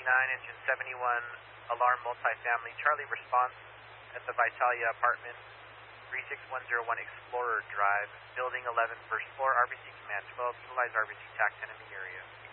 engine 71, alarm multifamily. Charlie response at the Vitalia apartment, 36101 Explorer Drive, building 11, first floor, RBC command 12, utilize RBC TAC 10 in the area.